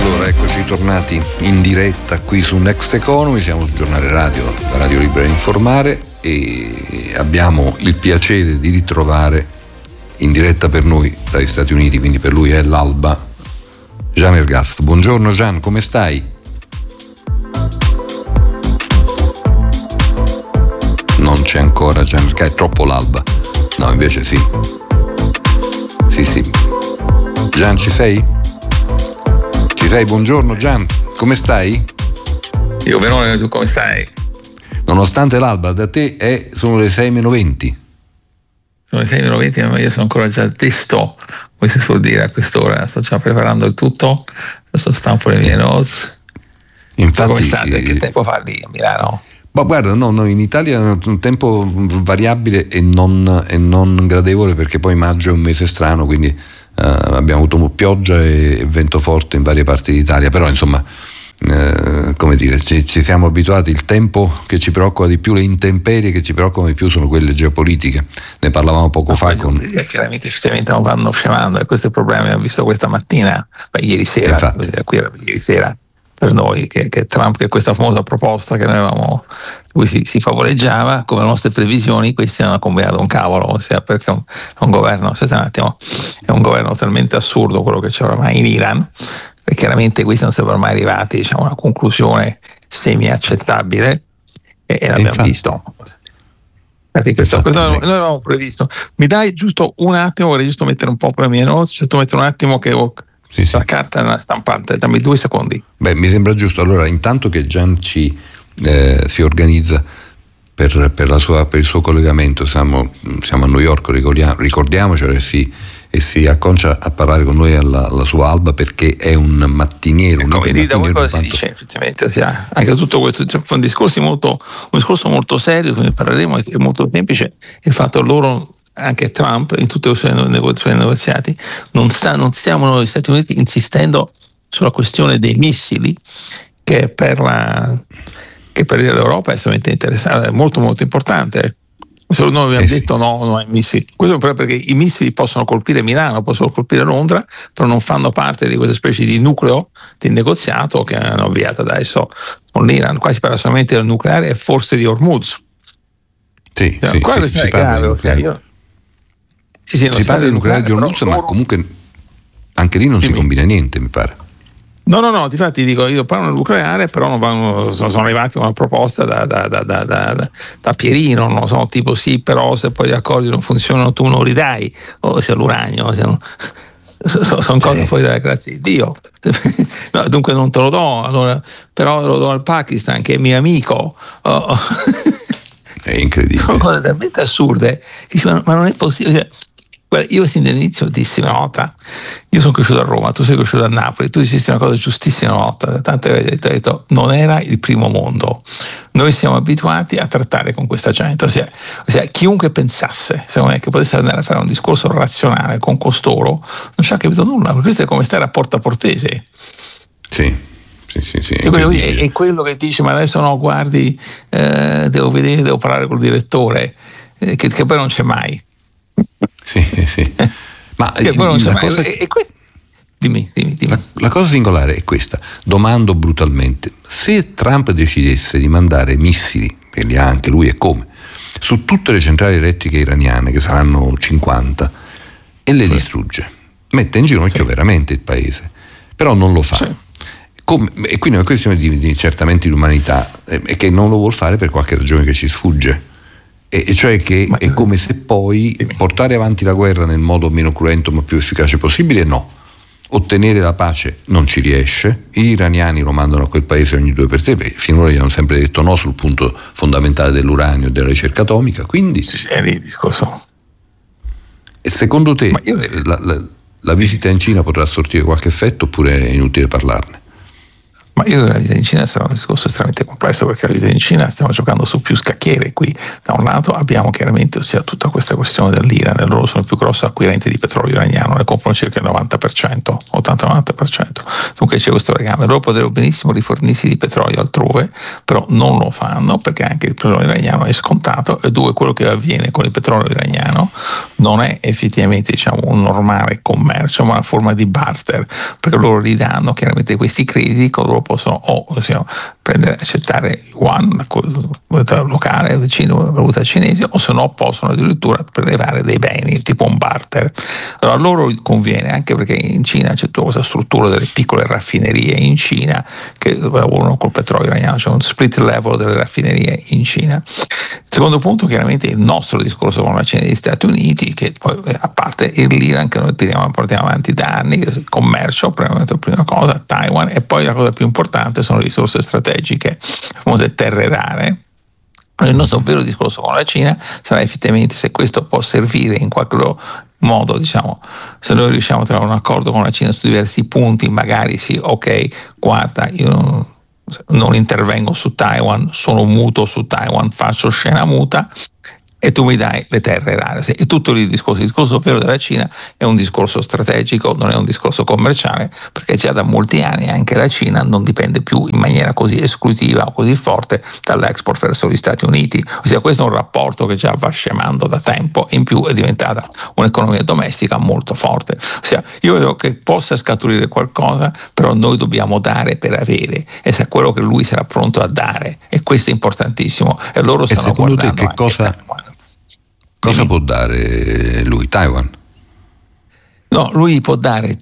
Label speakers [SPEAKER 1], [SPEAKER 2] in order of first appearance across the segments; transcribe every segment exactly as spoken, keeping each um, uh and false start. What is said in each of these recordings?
[SPEAKER 1] Allora, eccoci tornati in diretta qui su Next Economy, siamo sul giornale radio, la radio libera di informare, e abbiamo il piacere di ritrovare in diretta per noi dagli Stati Uniti, quindi per lui è l'alba, Gian Ergast. Buongiorno Gian, come stai? Non c'è ancora Gian Ergast, è troppo l'alba. No, invece sì. Sì, sì. Gian, ci sei? Ci sei? Buongiorno Gian, come stai?
[SPEAKER 2] Io Verone, tu come stai?
[SPEAKER 1] Nonostante l'alba, da te è, sono le sei meno venti.
[SPEAKER 2] Sono le sei meno venti, ma io sono ancora già testo, come si suol dire a quest'ora. Sto già preparando il tutto, sto stampando le mie notes.
[SPEAKER 1] Infatti,
[SPEAKER 2] come state? Che tempo fa lì a Milano?
[SPEAKER 1] Ma guarda, no, no, in Italia è un tempo variabile e non, e non gradevole, perché poi maggio è un mese strano, quindi uh, abbiamo avuto pioggia e, e vento forte in varie parti d'Italia, però insomma, uh, come dire, ci, ci siamo abituati. Il tempo che ci preoccupa di più, le intemperie che ci preoccupano di più sono quelle geopolitiche, ne parlavamo poco
[SPEAKER 2] no,
[SPEAKER 1] fa con...
[SPEAKER 2] Chiaramente sistemamente vanno scemando, e questo è il problema che abbiamo visto questa mattina, beh, ieri sera,
[SPEAKER 1] Infatti.
[SPEAKER 2] qui era ieri sera per noi, che, che Trump, che questa famosa proposta che noi avevamo, cui si, si favoleggiava, come le nostre previsioni, questi hanno combinato un cavolo, ossia perché è un, è un governo, aspetta un attimo, è un governo talmente assurdo quello che c'è ormai in Iran, e chiaramente questi non sembrano mai arrivati, diciamo, a una conclusione semi accettabile, e, e l'abbiamo
[SPEAKER 1] infatti.
[SPEAKER 2] visto. Perché questo, questo noi avevamo previsto. Mi dai giusto un attimo, vorrei giusto mettere un po' per le mie notes, giusto mettere un attimo che ho
[SPEAKER 1] Sì, sì.
[SPEAKER 2] la carta nella stampante, dammi due secondi.
[SPEAKER 1] Beh, mi sembra giusto. Allora, intanto che Gian ci eh, si organizza per, per, la sua, per il suo collegamento, siamo, siamo a New York, ricordiamo, ricordiamocelo, e si, e si acconcia a parlare con noi alla, alla sua alba, perché è un mattiniero. Un
[SPEAKER 2] come lì da voi cosa si
[SPEAKER 1] quanto...
[SPEAKER 2] dice effettivamente, ossia, anche tutto questo, cioè, un discorso molto, un discorso molto serio, ne parleremo, è molto semplice, il fatto loro, anche Trump, in tutti i suoi negoziati, non, sta, non stiamo noi Stati Uniti insistendo sulla questione dei missili, che per la che per l'Europa è estremamente interessante, è molto molto importante. Se noi abbiamo
[SPEAKER 1] eh
[SPEAKER 2] detto
[SPEAKER 1] sì.
[SPEAKER 2] no, no ai missili, questo è perché i missili possono colpire Milano, possono colpire Londra, però non fanno parte di questa specie di nucleo di negoziato che hanno avviato adesso con l'Iran. Qua si parla solamente del nucleare e forse di Hormuz.
[SPEAKER 1] Sì,
[SPEAKER 2] cioè,
[SPEAKER 1] sì,
[SPEAKER 2] qua
[SPEAKER 1] sì, si parla del nucleare.
[SPEAKER 2] Sì, sì,
[SPEAKER 1] si parla di nucleare di Hormuz, ma
[SPEAKER 2] loro...
[SPEAKER 1] comunque anche lì non
[SPEAKER 2] Dimmi.
[SPEAKER 1] si combina niente, mi pare.
[SPEAKER 2] No, no, no, difatti dico, io parlo del nucleare, però non vanno, sono arrivati una proposta da, da, da, da, da, da Pierino, non so, tipo sì, però se poi gli accordi non funzionano tu non li dai, o sia l'uranio, se non... sono son cose fuori dalla grazia di Dio. No, dunque non te lo do, allora, però lo do al Pakistan, che è mio amico. Oh.
[SPEAKER 1] È incredibile.
[SPEAKER 2] Sono cose talmente assurde che dici, ma, ma non è possibile. Cioè, guarda, io sin dall'inizio dissi una volta, io sono cresciuto a Roma, tu sei cresciuto a Napoli, tu dissesti una cosa giustissima una volta, tante volte hai detto, non era il primo mondo, noi siamo abituati a trattare con questa gente, ossia, ossia chiunque pensasse, secondo me, che potesse andare a fare un discorso razionale con costoro non ci ha capito nulla, perché questo è come stare a Porta Portese.
[SPEAKER 1] Sì. Sì, sì, sì,
[SPEAKER 2] è, quello, è, è quello che dice, ma adesso no, guardi, eh, devo vedere, devo parlare col direttore, eh, che, che poi non c'è mai.
[SPEAKER 1] Sì, sì. Ma
[SPEAKER 2] che poi non c'è mai.
[SPEAKER 1] Cosa...
[SPEAKER 2] E, e que... dimmi, dimmi, dimmi.
[SPEAKER 1] La, la cosa singolare è questa. Domando brutalmente: se Trump decidesse di mandare missili, e li ha anche lui e come, su tutte le centrali elettriche iraniane, che saranno cinquanta, e le sì. distrugge, mette in ginocchio sì. veramente il paese, però non lo fa. Sì. Come, e quindi è una questione di, di certamente di umanità, e eh, che non lo vuol fare per qualche ragione che ci sfugge, e, e cioè che ma, è come se poi dimmi. portare avanti la guerra nel modo meno cruento ma più efficace possibile, no, ottenere la pace non ci riesce, gli iraniani lo mandano a quel paese ogni due per tre, perché finora gli hanno sempre detto no sul punto fondamentale dell'uranio e della ricerca atomica, quindi
[SPEAKER 2] sì, è lì il discorso.
[SPEAKER 1] E secondo te
[SPEAKER 2] io...
[SPEAKER 1] la, la, la visita in Cina potrà sortire qualche effetto, oppure è inutile parlarne?
[SPEAKER 2] Ma io credo che la vita in Cina sarà un discorso estremamente complesso, perché la vita in Cina stiamo giocando su più scacchiere. Qui da un lato abbiamo chiaramente ossia tutta questa questione dell'Iran, loro sono il più grosso acquirente di petrolio iraniano, ne comprano circa il novanta per cento, ottanta novanta per cento. Dunque c'è questo legame. Loro potrebbero benissimo rifornirsi di petrolio altrove, però non lo fanno perché anche il petrolio iraniano è scontato, e due, quello che avviene con il petrolio iraniano non è effettivamente, diciamo, un normale commercio, ma una forma di barter, perché loro gli danno chiaramente questi crediti che loro possono o ossia, prendere, accettare yuan, valuta locale, vicino valuta cinese, o se no possono addirittura prelevare dei beni, tipo un barter. Allora a loro conviene, anche perché in Cina c'è tutta questa struttura delle piccole raffinerie in Cina che lavorano col petrolio iraniano, c'è un split level delle raffinerie in Cina. Il secondo punto, chiaramente, il nostro discorso con la Cina e gli Stati Uniti, che poi, a parte l'Iran che noi tiriamo, portiamo avanti da anni, il commercio, prima cosa, Taiwan, e poi la cosa più importante sono le risorse strategiche, le famose terre rare. Il nostro vero discorso con la Cina sarà effettivamente se questo può servire in qualche modo, diciamo, se noi riusciamo a trovare un accordo con la Cina su diversi punti, magari sì, ok, guarda, io non, non intervengo su Taiwan, sono muto su Taiwan, faccio scena muta e tu mi dai le terre rare. E tutto il discorso, il discorso vero della Cina è un discorso strategico, non è un discorso commerciale, perché già da molti anni anche la Cina non dipende più in maniera così esclusiva o così forte dall'export verso gli Stati Uniti. Ossia, questo è un rapporto che già va scemando da tempo, in più è diventata un'economia domestica molto forte. Ossia, io vedo che possa scaturire qualcosa, però noi dobbiamo dare per avere, e se è quello che lui sarà pronto a dare, e questo è importantissimo. E loro stanno
[SPEAKER 1] e secondo te
[SPEAKER 2] guardando
[SPEAKER 1] che cosa Cosa può dare lui? Taiwan?
[SPEAKER 2] No, lui può dare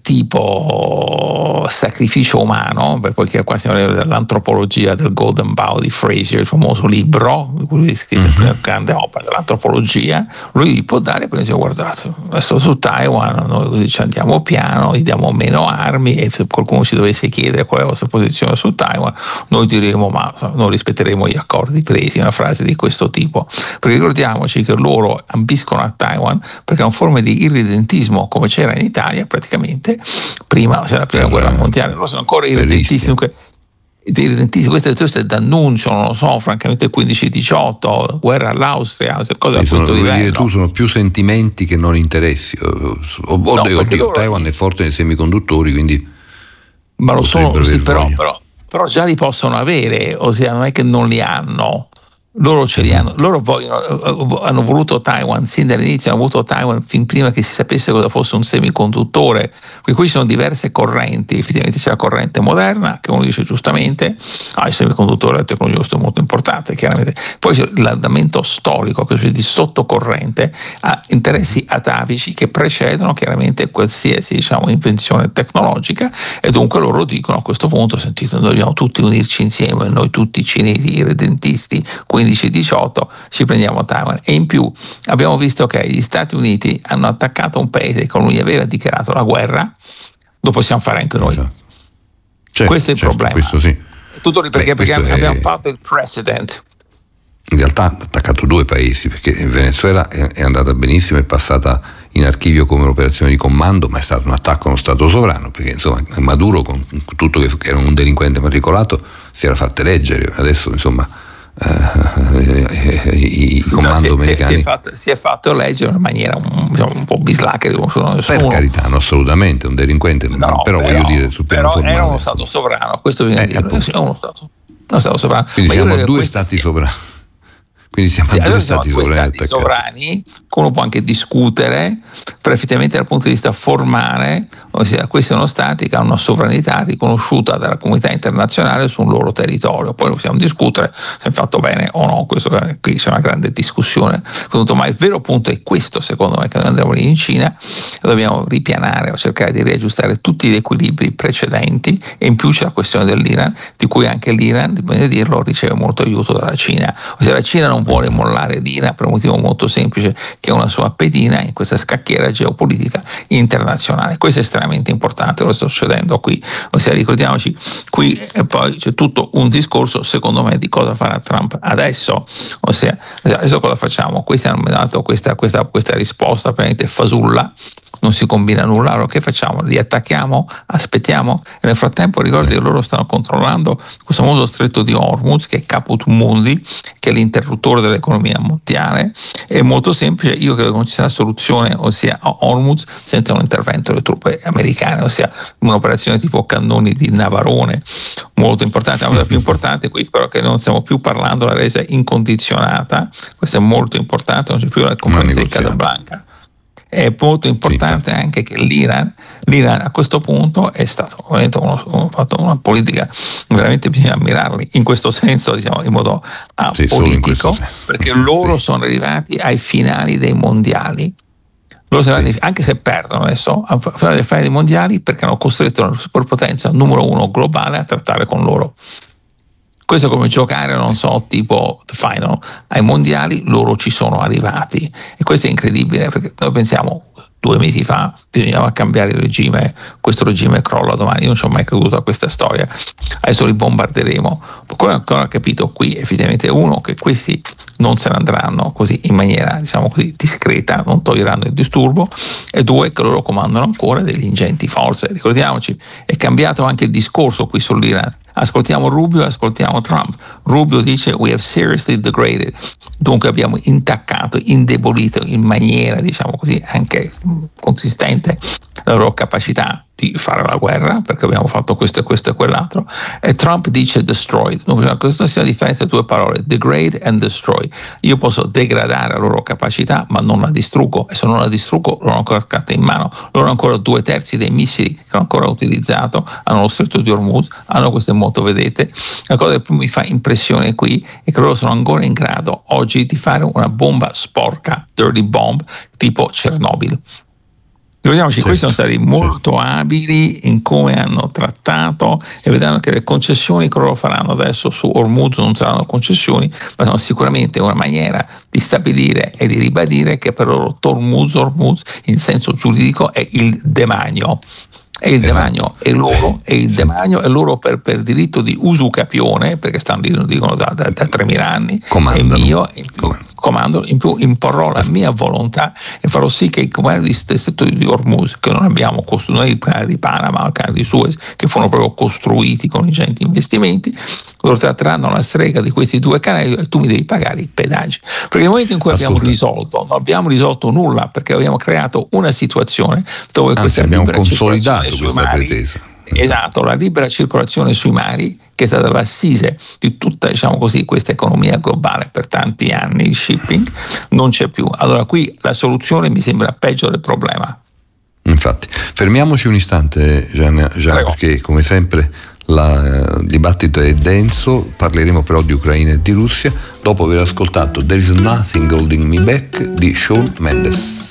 [SPEAKER 2] tipo sacrificio umano, per poi che qua stiamo parlando dell'antropologia del Golden Bough di Fraser, il famoso libro, lui scrisse mm-hmm. la grande opera dell'antropologia. Lui può dare, poi dice, guardate, adesso su Taiwan noi ci andiamo piano, gli diamo meno armi, e se qualcuno ci dovesse chiedere qual è la vostra posizione su Taiwan, noi diremo ma non rispetteremo gli accordi presi, una frase di questo tipo. Perché ricordiamoci che loro ambiscono a Taiwan perché è una forma di irredentismo, come c'era in Italia praticamente prima, cioè la prima per, guerra mondiale. Loro sono ancora irredentisti, irredentisti. Questo, questo è d'annuncio, non lo so, francamente il quindici diciotto, guerra all'Austria, cose
[SPEAKER 1] sì, a questo livello. Dire tu, sono più sentimenti che non interessi. O, o, no, oddio, oddio Taiwan è forte nei semiconduttori, quindi
[SPEAKER 2] ma lo sono, sì, però, però, però già li possono avere, ossia non è che non li hanno. Loro ce li hanno, loro vogliono, hanno voluto Taiwan sin dall'inizio, hanno voluto Taiwan fin prima che si sapesse cosa fosse un semiconduttore. Qui, qui ci sono diverse correnti, effettivamente c'è la corrente moderna che uno dice giustamente, ah, il semiconduttore è la tecnologia molto importante, chiaramente. Poi c'è l'andamento storico, che è di sottocorrente, ha interessi atavici che precedono chiaramente qualsiasi, diciamo, invenzione tecnologica, e dunque loro dicono a questo punto, sentite, noi dobbiamo tutti unirci insieme, noi tutti cinesi irredentisti, quindi quindici diciotto ci prendiamo Taiwan. E in più abbiamo visto che gli Stati Uniti hanno attaccato un paese che con lui aveva dichiarato la guerra, lo possiamo fare anche noi.
[SPEAKER 1] Esatto. Certo,
[SPEAKER 2] questo è il
[SPEAKER 1] certo,
[SPEAKER 2] problema.
[SPEAKER 1] Questo sì.
[SPEAKER 2] Tutto lì perché,
[SPEAKER 1] Beh,
[SPEAKER 2] perché abbiamo
[SPEAKER 1] è...
[SPEAKER 2] fatto il precedent.
[SPEAKER 1] In realtà ha attaccato due paesi, perché in Venezuela è andata benissimo, è passata in archivio come un'operazione di comando, ma è stato un attacco a uno Stato sovrano, perché insomma Maduro, con tutto che era un delinquente matricolato, si era fatto eleggere. Adesso insomma Uh, i, i
[SPEAKER 2] sì,
[SPEAKER 1] comando
[SPEAKER 2] no, si,
[SPEAKER 1] americani
[SPEAKER 2] si è, fatto, si è fatto eleggere in una maniera un, diciamo, un po' bislacca,
[SPEAKER 1] per carità, no, assolutamente un delinquente, no, però, però voglio dire sul piano
[SPEAKER 2] però
[SPEAKER 1] formale
[SPEAKER 2] era uno Stato sovrano, questo bisogna
[SPEAKER 1] eh,
[SPEAKER 2] dire, sì, uno Stato, uno stato sovrano.
[SPEAKER 1] Quindi
[SPEAKER 2] ma
[SPEAKER 1] siamo due stati sovrani. Quindi siamo
[SPEAKER 2] sì,
[SPEAKER 1] a due stati,
[SPEAKER 2] due
[SPEAKER 1] sovrani,
[SPEAKER 2] stati sovrani, uno può anche discutere, però effettivamente dal punto di vista formale, ossia questi sono stati che hanno una sovranità riconosciuta dalla comunità internazionale sul loro territorio. Poi possiamo discutere se è fatto bene o no, questo, qui c'è una grande discussione, ma il vero punto è questo, secondo me, che noi andremo lì in Cina dobbiamo ripianare o cercare di riaggiustare tutti gli equilibri precedenti, e in più c'è la questione dell'Iran, di cui anche l'Iran, bisogna dirlo, riceve molto aiuto dalla Cina. Ossia la Cina non vuole mollare l'Iran per un motivo molto semplice, che è una sua pedina in questa scacchiera geopolitica internazionale. Questo è estremamente importante, lo sta succedendo qui, ossia ricordiamoci qui, e poi c'è tutto un discorso secondo me di cosa farà Trump adesso, ossia adesso cosa facciamo? Questi hanno dato questa, questa, questa risposta praticamente fasulla, non si combina nulla. Allora che facciamo? Li attacchiamo? Aspettiamo? E nel frattempo ricordi che loro stanno controllando questo famoso stretto di Hormuz, che è Caput Mundi, che è l'interruttore dell'economia mondiale. È molto semplice, io credo che non ci sia soluzione, ossia Hormuz, senza un intervento delle truppe americane, ossia un'operazione tipo cannoni di Navarone, molto importante. La cosa più importante qui però è che non stiamo più parlando della resa incondizionata, questo è molto importante, non c'è più la conferenza di Casablanca. È molto importante sì, anche che l'Iran, l'Iran a questo punto è stato veramente uno, uno, fatto una politica, veramente bisogna ammirarli in questo senso, diciamo in modo sì, politico, perché loro sì. sono arrivati ai finali dei mondiali. Loro sì. arrivati, anche se perdono adesso ai finali dei mondiali, perché hanno costretto la superpotenza numero uno globale a trattare con loro. Questo è come giocare, non so, tipo the final ai mondiali, loro ci sono arrivati, e questo è incredibile, perché noi pensiamo due mesi fa bisognava cambiare il regime, questo regime crolla domani. Io non ci ho mai creduto a questa storia, adesso li bombarderemo. Quello che ancora ho capito qui effettivamente è uno, che questi non se ne andranno così in maniera, diciamo così, discreta, non toglieranno il disturbo, e due, che loro comandano ancora delle ingenti forze. Ricordiamoci, è cambiato anche il discorso qui sull'Iran. Ascoltiamo Rubio e ascoltiamo Trump. Rubio dice we have seriously degraded, dunque abbiamo intaccato, indebolito in maniera, diciamo così, anche consistente la loro capacità di fare la guerra, perché abbiamo fatto questo e questo e quell'altro. E Trump dice destroyed. Dunque questa sia la differenza tra due parole, degrade and destroy. Io posso degradare la loro capacità, ma non la distruggo, e se non la distruggo loro hanno ancora carta in mano, loro hanno ancora due terzi dei missili che hanno ancora utilizzato, hanno lo stretto di Hormuz, hanno queste moto vedete. La cosa che più mi fa impressione qui è che loro sono ancora in grado oggi di fare una bomba sporca, dirty bomb, tipo Chernobyl. Ricordiamoci, certo, questi sono stati molto certo. abili in come hanno trattato, e vedranno che le concessioni che loro faranno adesso su Hormuz non saranno concessioni, ma sono sicuramente una maniera di stabilire e di ribadire che per loro Hormuz, Hormuz in senso giuridico è il demanio. E il esatto. demanio è loro, e il sì. demanio è loro per, per diritto di usucapione, perché stanno dicono da, da, da tremila anni,
[SPEAKER 1] comandano.
[SPEAKER 2] è mio, in più, comando, in più imporrò la mia volontà e farò sì che il governo di stretto di Hormuz, che non abbiamo costruito, noi il canale di Panama, il canale di Suez, che furono proprio costruiti con ingenti investimenti, loro tratteranno la strega di questi due canali e tu mi devi pagare i pedaggi. Perché nel momento in cui Ascolta. abbiamo risolto, non abbiamo risolto nulla, perché abbiamo creato una situazione dove Anzi, questa
[SPEAKER 1] abbiamo consolidato questa
[SPEAKER 2] mari,
[SPEAKER 1] pretesa.
[SPEAKER 2] Esatto, la libera circolazione sui mari, che è stata l'assise di tutta, diciamo così, questa economia globale per tanti anni, il shipping, non c'è più. Allora qui la soluzione mi sembra peggio del problema.
[SPEAKER 1] Infatti, fermiamoci un istante, Gian, Gian perché come sempre il dibattito è denso. Parleremo però di Ucraina e di Russia dopo aver ascoltato There is Nothing Holding Me Back di Shawn Mendes.